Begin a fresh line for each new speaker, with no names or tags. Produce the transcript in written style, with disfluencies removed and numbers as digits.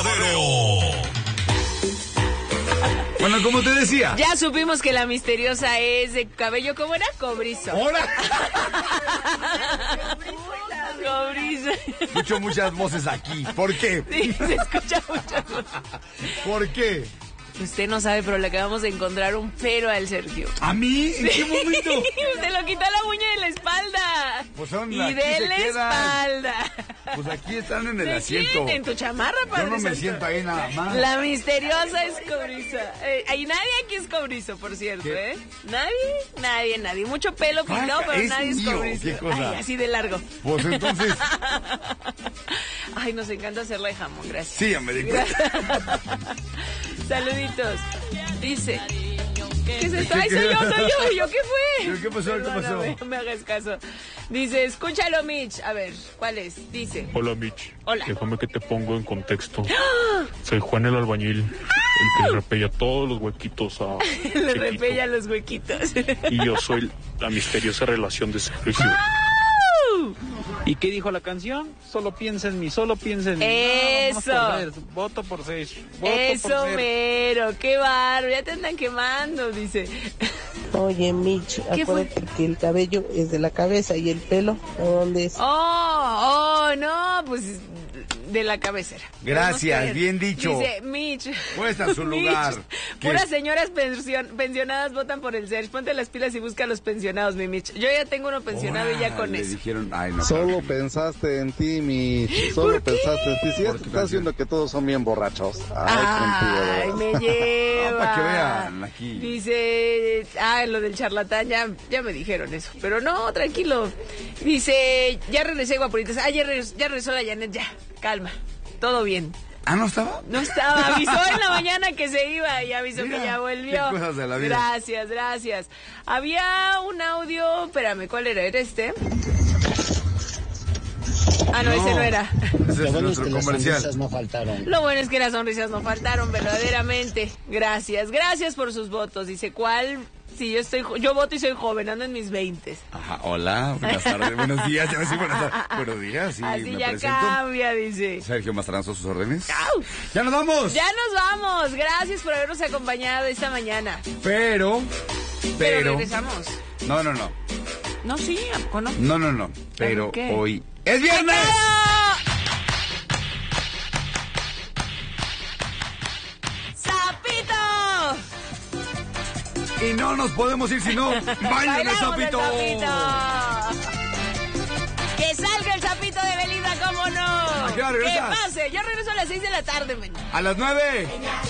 Bueno, como te decía.
Ya supimos que la misteriosa es de cabello, ¿cómo era? Cobrizo.
¡Hola!
Cobrizo.
Escucho muchas voces aquí. ¿Por qué?
Sí, se escucha muchas voces.
¿Por qué?
Usted no sabe, pero le acabamos de encontrar un pero al Sergio.
¿A mí? ¿En qué momento?
Se lo quitó la uña de la espalda.
Pues son,
y
aquí
de
se
la
quedan.
espalda.
Pues aquí están en el
¿De
asiento.
quién? En tu chamarra, padre.
Yo no me
santo.
siento ahí nada más.
La misteriosa es cobriza. Y nadie aquí es cobrizo, por cierto,
¿Qué?
¿eh? Nadie. Mucho pelo pintado,
Ay,
pero
es
nadie es
mío,
cobrizo.
¿qué cosa?
Ay, así de largo.
Pues entonces.
Ay, nos encanta hacerla de jamón, gracias.
Sí, ya me di cuenta.
Saluditos. Dice. ¿Qué es esto?
¿Qué,
¡Ay,
qué?
soy yo! ¿Qué fue?
¿Qué pasó?
Perdóname, no me hagas caso. Dice, escúchalo, Mitch. A ver, ¿cuál es? Dice.
Hola, Mitch.
Hola.
Déjame que te pongo en contexto. Soy Juan el albañil, el que le repella todos los huequitos a
Le
Chiquito.
repella los huequitos.
Y yo soy la misteriosa relación de servicio.
¿Y qué dijo la canción? Solo piensa en mí, solo piensa en mí.
Eso.
No, voto por 6.
Eso, mero. Qué barro. Ya te andan quemando, dice.
Oye, Mitch,
¿Qué fue?
acuérdate que el cabello es de la cabeza y el pelo, ¿de dónde es?
No, pues de la cabecera.
Gracias,
Vamos a ver.
bien dicho.
Dice Mitch.
Puesta en su lugar. ¿Qué?
Puras señoras pensionadas votan por el Serge. Ponte las pilas y busca a los pensionados, mi Mitch. Yo ya tengo uno pensionado y ya con
Le
eso.
dijeron, ay, no.
Solo pensaste en ti, Mitch. Solo
¿Por qué?
pensaste en ti. Si ya
¿Por
te
qué
estás
canción?
viendo que todos son bien borrachos.
Ay,
contigo,
me lleva.
para que vean aquí.
Dice, lo del charlatán, ya me dijeron eso. Pero no, tranquilo. Dice, ya regresé, guapuritas. Ya regresó la Janet, ya, calma. Todo bien.
¿Ah, no estaba?
No estaba, avisó en la mañana que se iba y avisó
Mira,
que ya volvió.
qué cosas de la vida.
Gracias. Había un audio, espérame, ¿cuál era? ¿Era este? Ah, no, ese no era.
Ese es nuestro comercial.
No faltaron.
Lo bueno es que las sonrisas no faltaron, verdaderamente. Gracias por sus votos. Dice, ¿cuál? Sí, yo voto y soy joven, ando en mis 20.
Ajá, hola, buenas tardes, buenos días, ya me decía buenas tardes. Buenos días, sí,
Así
me
ya
presento.
cambia, dice.
Sergio Mastranzo, sus órdenes.
¡Au!
¡Ya nos vamos!
Ya nos vamos. Gracias por habernos acompañado esta mañana.
Pero...
regresamos.
No.
No, sí, ¿a poco no?
No. Pero
¿Qué?
hoy... ¡Es viernes!
¡Sapito!
Y no nos podemos ir si no bailen el
¡Bailamos
sapito.
¡Que salga el sapito de Belinda, cómo no!
¿A qué hora
¡Que
regresas?
pase! Yo regreso a las 6 de la tarde, men.
A las 9.